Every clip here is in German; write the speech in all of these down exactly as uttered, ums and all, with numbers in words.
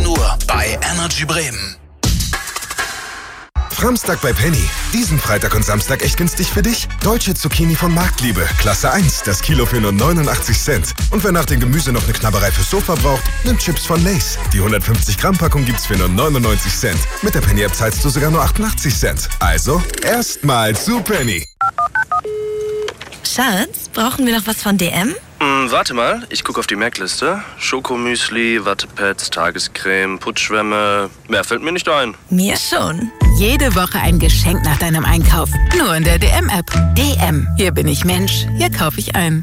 Uhr bei Energy Bremen. Framstag bei Penny. Diesen Freitag und Samstag echt günstig für dich. Deutsche Zucchini von Marktliebe. Klasse eins. Das Kilo für nur neunundachtzig Cent. Und wer nach dem Gemüse noch eine Knabberei fürs Sofa braucht, nimmt Chips von Lay's. Die hundertfünfzig Gramm Packung gibt's für nur neunundneunzig Cent. Mit der Penny-App zahlst du sogar nur achtundachtzig Cent. Also, erstmal zu Penny. Schatz, brauchen wir noch was von D M? Hm, warte mal, ich gucke auf die Merkliste. Schokomüsli, Wattepads, Tagescreme, Putzschwämme. Mehr fällt mir nicht ein. Mir schon. Jede Woche ein Geschenk nach deinem Einkauf. Nur in der D M-App. D M. Hier bin ich Mensch. Hier kaufe ich ein.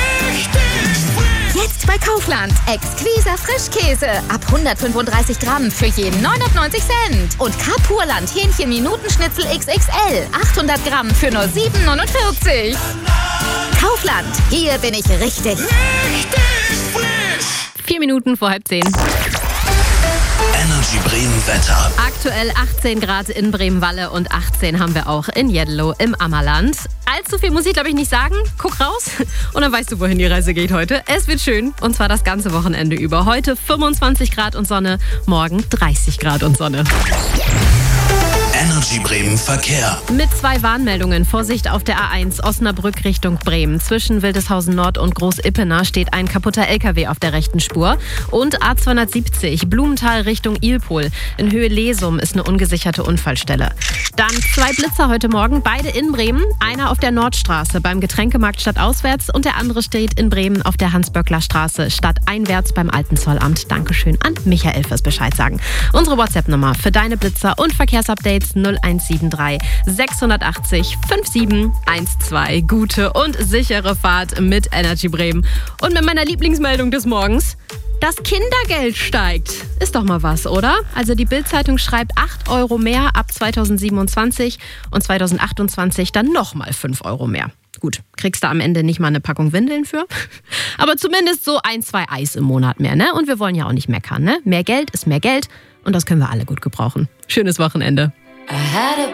Jetzt bei Kaufland. Exquiser Frischkäse. Ab hundertfünfunddreißig Gramm für jeden neunundneunzig Cent. Und Kapurland Hähnchen-Minutenschnitzel X X L. achthundert Gramm für nur sieben neunundvierzig. Kaufland. Hier bin ich richtig. Richtig frisch. Vier Minuten vor halb zehn. Energy Bremen Wetter. Aktuell achtzehn Grad in Bremen-Walle und achtzehn haben wir auch in Jedlo im Ammerland. Allzu viel muss ich, glaube ich, nicht sagen. Guck raus und dann weißt du, wohin die Reise geht heute. Es wird schön und zwar das ganze Wochenende über. Heute fünfundzwanzig Grad und Sonne, morgen dreißig Grad und Sonne. Energy Bremen Verkehr. Mit zwei Warnmeldungen. Vorsicht auf der A eins Osnabrück Richtung Bremen. Zwischen Wildeshausen Nord und Groß-Ippener steht ein kaputter L K W auf der rechten Spur. Und A zweihundertsiebzig Blumenthal Richtung Ilpol. In Höhe Lesum ist eine ungesicherte Unfallstelle. Dann zwei Blitzer heute Morgen, beide in Bremen. Einer auf der Nordstraße beim Getränkemarkt stadtauswärts und der andere steht in Bremen auf der Hans-Böckler-Straße stadteinwärts beim Alten Zollamt. Dankeschön an Michael fürs Bescheid sagen. Unsere WhatsApp-Nummer für deine Blitzer und Verkehrsupdates null eins sieben drei sechs acht null fünf sieben eins zwei. Gute und sichere Fahrt mit Energy Bremen. Und mit meiner Lieblingsmeldung des Morgens. Das Kindergeld steigt. Ist doch mal was, oder? Also die Bild-Zeitung schreibt acht Euro mehr ab zweitausendsiebenundzwanzig und zweitausendachtundzwanzig dann nochmal fünf Euro mehr. Gut, kriegst du am Ende nicht mal eine Packung Windeln für. Aber zumindest so ein, zwei Eis im Monat mehr, ne? Und wir wollen ja auch nicht meckern, ne? Mehr Geld ist mehr Geld und das können wir alle gut gebrauchen. Schönes Wochenende.